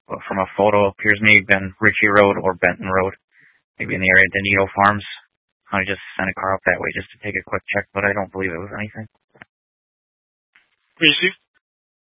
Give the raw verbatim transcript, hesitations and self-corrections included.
but from a photo, it appears maybe been Ritchie Road or Benton Road, maybe in the area of Donito Farms. I just sent a car up that way just to take a quick check, but I don't believe it was anything. Received.